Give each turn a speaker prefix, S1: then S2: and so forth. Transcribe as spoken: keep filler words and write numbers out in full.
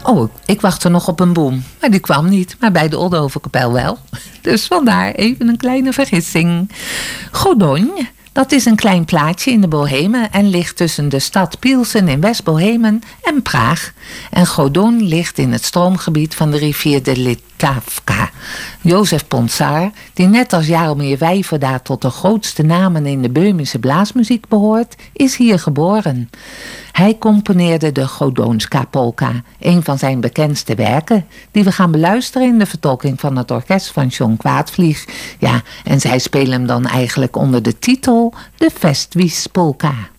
S1: Oh, ik wachtte nog op een boom. Maar die kwam niet. Maar bij de Oldoverkapel wel. Dus vandaar even een kleine vergissing. Godogne, dat is een klein plaatsje in de Bohemen en ligt tussen de stad Pilsen in West-Bohemen en Praag. En Godogne ligt in het stroomgebied van de rivier de Litavka. Jozef Ponsar, die net als Jaromir Vijverdaar tot de grootste namen in de Böhmische blaasmuziek behoort, is hier geboren. Hij componeerde de Godonska polka, een van zijn bekendste werken, die we gaan beluisteren in de vertolking van het orkest van John Kwaadvlieg. Ja, en zij spelen hem dan eigenlijk onder de titel De Festwies Polka.